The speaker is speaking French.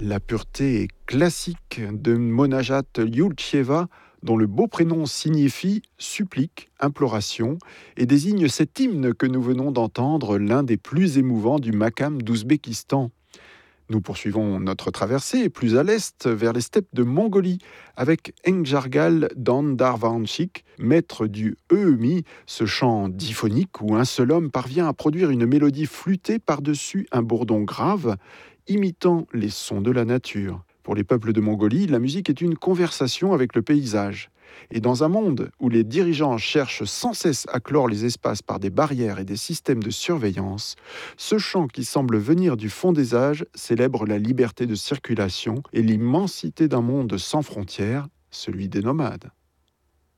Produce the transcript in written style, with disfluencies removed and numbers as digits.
La pureté classique de Monajat Yulcheva, dont le beau prénom signifie supplique, imploration, et désigne cet hymne que nous venons d'entendre, l'un des plus émouvants du Makam d'Ouzbékistan. Nous poursuivons notre traversée plus à l'est vers les steppes de Mongolie avec Engjargal Dandarvanchik, maître du Eumi, ce chant diphonique où un seul homme parvient à produire une mélodie flûtée par-dessus un bourdon grave, imitant les sons de la nature. Pour les peuples de Mongolie, la musique est une conversation avec le paysage. Et dans un monde où les dirigeants cherchent sans cesse à clore les espaces par des barrières et des systèmes de surveillance, ce chant qui semble venir du fond des âges célèbre la liberté de circulation et l'immensité d'un monde sans frontières, celui des nomades.